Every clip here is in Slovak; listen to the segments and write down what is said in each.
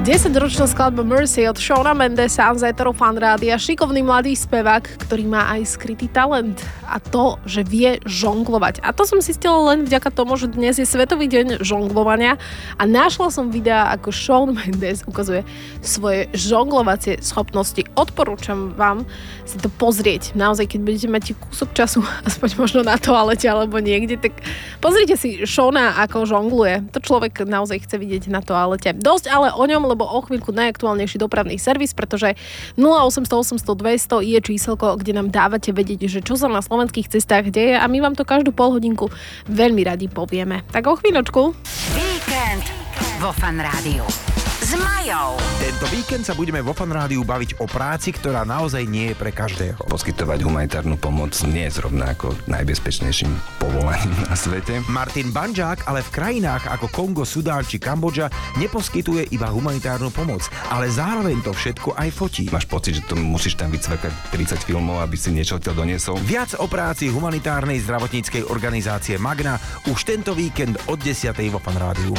10-ročná skladba Mercy od Shawna Mendesa z éteru Fan Rádia. Šikovný mladý spevák, ktorý má aj skrytý talent a to, že vie žonglovať. A to som si zistila len vďaka tomu, že dnes je Svetový deň žonglovania a našla som videa, ako Shawn Mendes ukazuje svoje žonglovacie schopnosti. Odporúčam vám si to pozrieť. Naozaj, keď budete mať kúsok času, aspoň možno na toalete alebo niekde, tak pozrite si Shawna, ako žongluje. To človek naozaj chce vidieť na toalete. Dosť ale o ňom, lebo o chvíľku najaktuálnejší dopravný servis, pretože 0800 800 200 je číselko, kde nám dávate vedieť, že čo sa na slovenských cestách deje a my vám to každú polhodinku veľmi radi povieme. Tak o chvíľočku. Víkend vo Fan Rádiu s Majou. Tento víkend sa budeme vo Fan Rádiu baviť o práci, ktorá naozaj nie je pre každého. Poskytovať humanitárnu pomoc nie je zrovna ako najbezpečnejším povolaním na svete. Martin Banžák ale v krajinách ako Kongo, Sudán či Kambodža neposkytuje iba humanitárnu pomoc, ale zároveň to všetko aj fotí. Máš pocit, že to musíš tam vycvakať 30 filmov, aby si niečo odtiaľ doniesol? Viac o práci humanitárnej zdravotníckej organizácie Magna už tento víkend od 10. vo Fan Rádiu.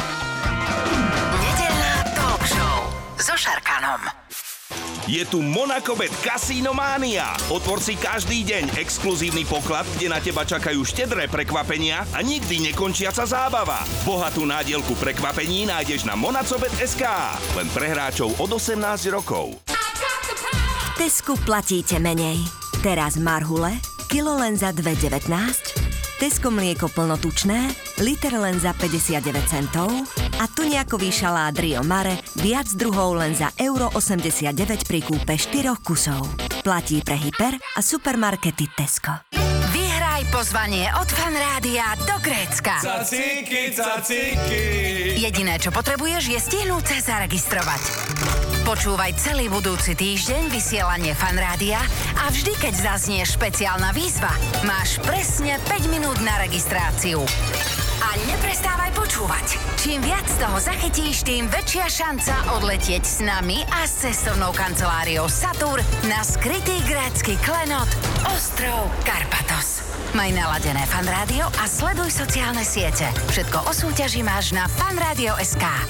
So Šarkanom. Je tu Monacobet Casino Mania. Otvor si každý deň exkluzívny poklad, kde na teba čakajú štedré prekvapenia a nikdy nekončiaca zábava. Bohatú nádielku prekvapení nájdeš na monacobet.sk. Len pre hráčov od 18 rokov. V Tesku platíte menej. Teraz marhule, kilo len za 2,19, Tesco mlieko plnotučné, liter len za 59 centov a tuňakový šalát Rio Mare viac druhov len za €89 pri kúpe 4 kusov. Platí pre hyper a supermarkety Tesco. Vyhraj pozvanie od Fan Rádia do Grécka. Cacíky. Jediné, čo potrebuješ, je stihnúť sa zaregistrovať. Počúvaj celý budúci týždeň vysielanie Fan Rádia a vždy, keď zaznie špeciálna výzva, máš presne 5 minút na registráciu. A neprestávaj počúvať. Čím viac toho zachytíš, tým väčšia šanca odletieť s nami a s cestovnou kanceláriou Satur na skrytý grécky klenot ostrov Karpatos. Maj naladené Fan Rádio a sleduj sociálne siete. Všetko o súťaži máš na fanradio.sk.